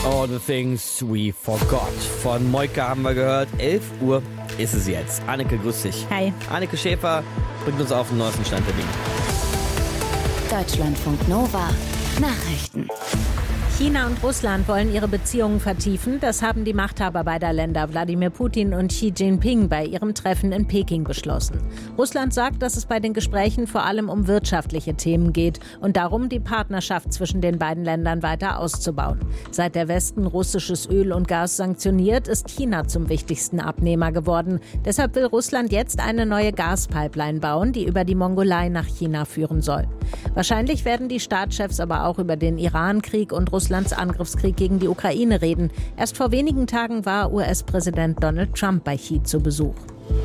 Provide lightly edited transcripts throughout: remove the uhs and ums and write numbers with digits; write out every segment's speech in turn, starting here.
All the Things We Forgot. Von Moika haben wir gehört. 11 Uhr ist es jetzt. Anneke, grüß dich. Hi. Anneke Schäfer bringt uns auf den neuesten Stand der Dinge. Deutschlandfunk Nova. Nachrichten. China und Russland wollen ihre Beziehungen vertiefen. Das haben die Machthaber beider Länder, Wladimir Putin und Xi Jinping, bei ihrem Treffen in Peking beschlossen. Russland sagt, dass es bei den Gesprächen vor allem um wirtschaftliche Themen geht und darum, die Partnerschaft zwischen den beiden Ländern weiter auszubauen. Seit der Westen russisches Öl und Gas sanktioniert, ist China zum wichtigsten Abnehmer geworden. Deshalb will Russland jetzt eine neue Gaspipeline bauen, die über die Mongolei nach China führen soll. Wahrscheinlich werden die Staatschefs aber auch über den Iran-Krieg und Russlands Angriffskrieg gegen die Ukraine reden. Erst vor wenigen Tagen war US-Präsident Donald Trump bei Xi zu Besuch.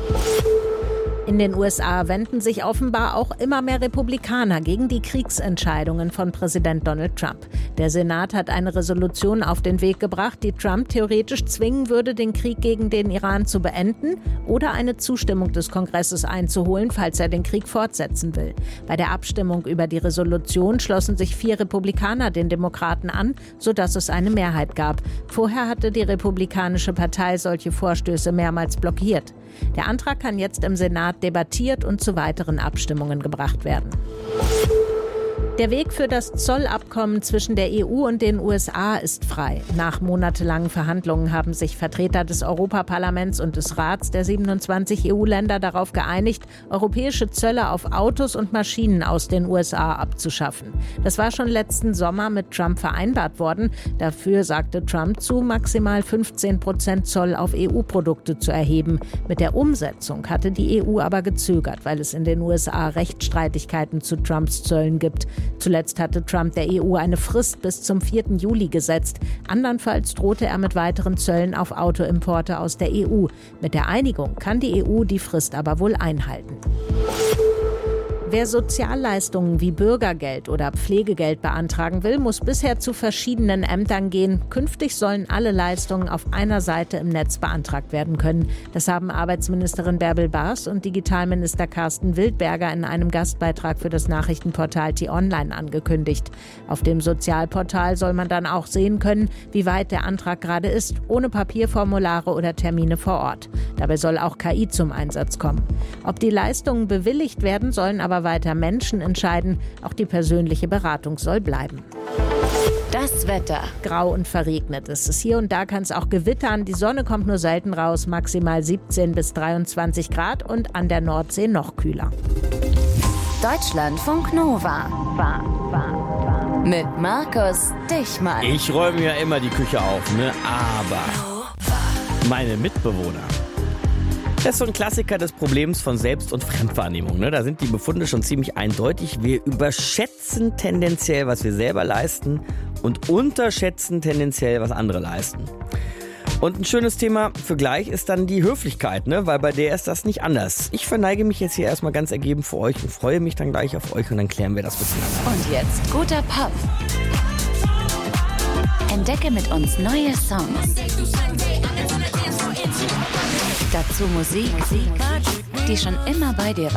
In den USA wenden sich offenbar auch immer mehr Republikaner gegen die Kriegsentscheidungen von Präsident Donald Trump. Der Senat hat eine Resolution auf den Weg gebracht, die Trump theoretisch zwingen würde, den Krieg gegen den Iran zu beenden oder eine Zustimmung des Kongresses einzuholen, falls er den Krieg fortsetzen will. Bei der Abstimmung über die Resolution schlossen sich 4 Republikaner den Demokraten an, sodass es eine Mehrheit gab. Vorher hatte die Republikanische Partei solche Vorstöße mehrmals blockiert. Der Antrag kann jetzt im Senat debattiert und zu weiteren Abstimmungen gebracht werden. Der Weg für das Zollabkommen zwischen der EU und den USA ist frei. Nach monatelangen Verhandlungen haben sich Vertreter des Europaparlaments und des Rats der 27 EU-Länder darauf geeinigt, europäische Zölle auf Autos und Maschinen aus den USA abzuschaffen. Das war schon letzten Sommer mit Trump vereinbart worden. Dafür sagte Trump zu, maximal 15% Zoll auf EU-Produkte zu erheben. Mit der Umsetzung hatte die EU aber gezögert, weil es in den USA Rechtsstreitigkeiten zu Trumps Zöllen gibt. Zuletzt hatte Trump der EU eine Frist bis zum 4. Juli gesetzt. Andernfalls drohte er mit weiteren Zöllen auf Autoimporte aus der EU. Mit der Einigung kann die EU die Frist aber wohl einhalten. Wer Sozialleistungen wie Bürgergeld oder Pflegegeld beantragen will, muss bisher zu verschiedenen Ämtern gehen. Künftig sollen alle Leistungen auf einer Seite im Netz beantragt werden können. Das haben Arbeitsministerin Bärbel Baas und Digitalminister Carsten Wildberger in einem Gastbeitrag für das Nachrichtenportal T-Online angekündigt. Auf dem Sozialportal soll man dann auch sehen können, wie weit der Antrag gerade ist, ohne Papierformulare oder Termine vor Ort. Dabei soll auch KI zum Einsatz kommen. Ob die Leistungen bewilligt werden, sollen aber weiter Menschen entscheiden. Auch die persönliche Beratung soll bleiben. Das Wetter. Grau und verregnet ist es. Hier und da kann es auch gewittern. Die Sonne kommt nur selten raus. Maximal 17 bis 23 Grad und an der Nordsee noch kühler. Deutschlandfunk Nova. Mit Markus Dichmann. Ich räume ja immer die Küche auf, ne? Aber meine Mitbewohner. Das ist so ein Klassiker des Problems von Selbst- und Fremdwahrnehmung. Ne? Da sind die Befunde schon ziemlich eindeutig. Wir überschätzen tendenziell, was wir selber leisten und unterschätzen tendenziell, was andere leisten. Und ein schönes Thema für gleich ist dann die Höflichkeit, ne? Weil bei der ist das nicht anders. Ich verneige mich jetzt hier erstmal ganz ergeben für euch und freue mich dann gleich auf euch und dann klären wir das miteinander. Und jetzt guter Pop. Entdecke mit uns neue Songs. Dazu Musik, die schon immer bei dir war.